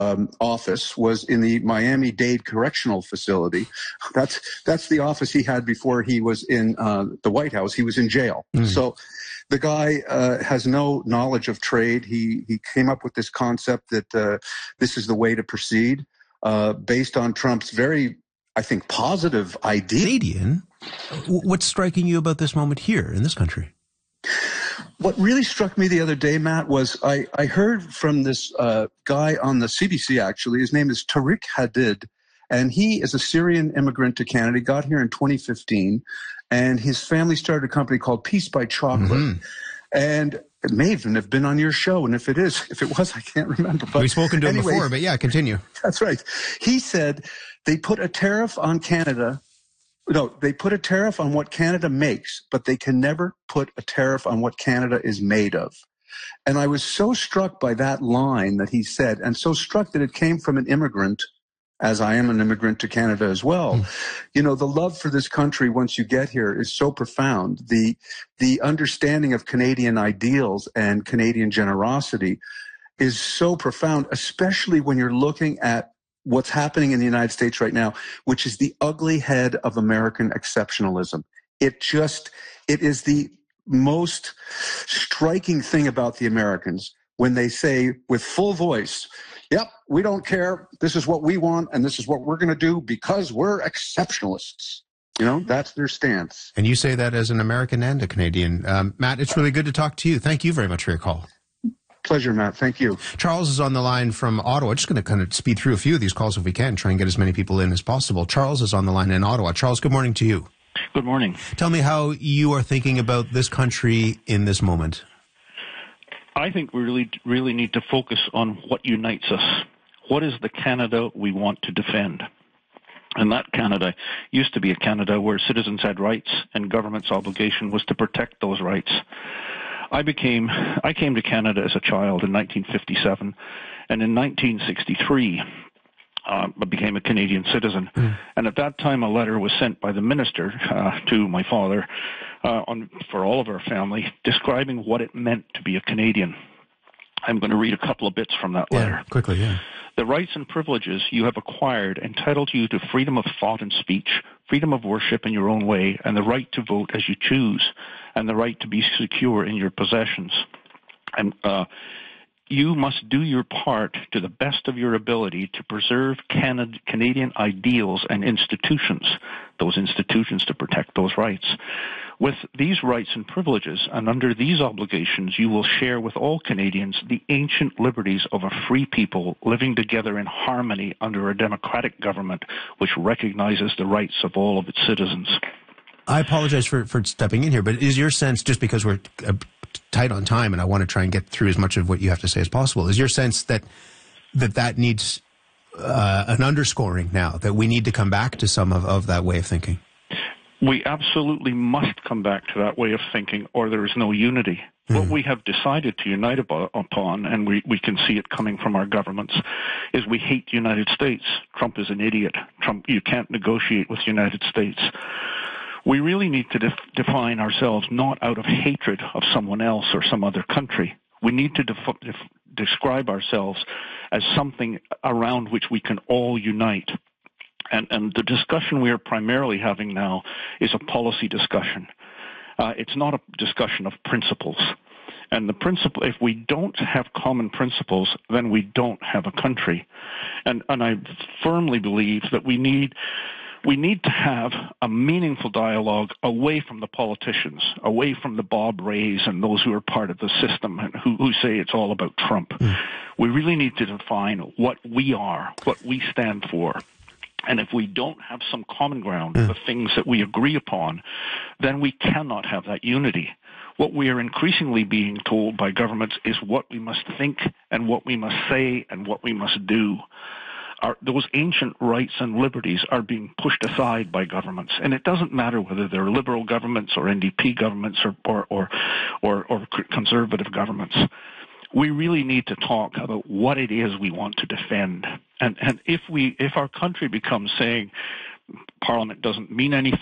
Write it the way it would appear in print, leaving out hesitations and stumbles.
office was in the Miami-Dade Correctional Facility. That's the office he had before he was in the White House. He was in jail. So the guy has no knowledge of trade. He came up with this concept that this is the way to proceed based on Trump's very, I think, positive idea. Canadian? What's striking you about this moment here in this country? What really struck me the other day, Matt, was I heard from this guy on the CBC, actually. His name is Tariq Hadid, and he is a Syrian immigrant to Canada. He got here in 2015, and his family started a company called Peace by Chocolate. And it may even have been on your show, and if it was, I can't remember. But we've spoken to him before, but yeah, continue. That's right. He said they put a tariff on Canada. No, they put a tariff on what Canada makes, but they can never put a tariff on what Canada is made of. And I was so struck by that line that he said, and so struck that it came from an immigrant, as I am an immigrant to Canada as well. You know, the love for this country once you get here is so profound. The understanding of Canadian ideals and Canadian generosity is so profound, especially when you're looking at what's happening in the United States right now, which is the ugly head of American exceptionalism. It is the most striking thing about the Americans when they say with full voice, yep, we don't care. This is what we want, and this is what we're going to do because we're exceptionalists. You know, that's their stance. And you say that as an American and a Canadian. Matt, it's really good to talk to you. Thank you very much for your call. Pleasure, Matt. Thank you. Charles is on the line from Ottawa. Just going to kind of speed through a few of these calls if we can, try and get as many people in as possible. Charles is on the line in Ottawa. Charles, good morning to you. Good morning. Tell me how you are thinking about this country in this moment. I think we really need to focus on what unites us. What is the Canada we want to defend? And that Canada used to be a Canada where citizens had rights and government's obligation was to protect those rights. I came to Canada as a child in 1957, and in 1963, I became a Canadian citizen. And at that time, a letter was sent by the minister to my father for all of our family, describing what it meant to be a Canadian. I'm going to read a couple of bits from that letter. Quickly, yeah. The rights and privileges you have acquired entitle you to freedom of thought and speech, freedom of worship in your own way, and the right to vote as you choose, and the right to be secure in your possessions. And you must do your part to the best of your ability to preserve Canadian ideals and institutions, those institutions to protect those rights. With these rights and privileges, and under these obligations, you will share with all Canadians the ancient liberties of a free people living together in harmony under a democratic government which recognizes the rights of all of its citizens. I apologize for stepping in here, but is your sense, just because we're tight on time and I want to try and get through as much of what you have to say as possible, is your sense that needs an underscoring now, that we need to come back to some of that way of thinking? We absolutely must come back to that way of thinking, or there is no unity. What we have decided to unite upon, and we can see it coming from our governments, is we hate the United States. Trump is an idiot. You can't negotiate with the United States. We really need to define ourselves not out of hatred of someone else or some other country. We need to describe ourselves as something around which we can all unite. And the discussion we are primarily having now is a policy discussion. It's not a discussion of principles. And the principle, if we don't have common principles, then we don't have a country. And I firmly believe that we need to have a meaningful dialogue away from the politicians, away from the Bob Rays and those who are part of the system and who say it's all about Trump. We really need to define what we are, what we stand for. And if we don't have some common ground, the things that we agree upon, then we cannot have that unity. What we are increasingly being told by governments is what we must think and what we must say and what we must do. Those ancient rights and liberties are being pushed aside by governments. And it doesn't matter whether they're liberal governments or NDP governments or conservative governments. We really need to talk about what it is we want to defend. And if our country becomes saying Parliament doesn't mean anything,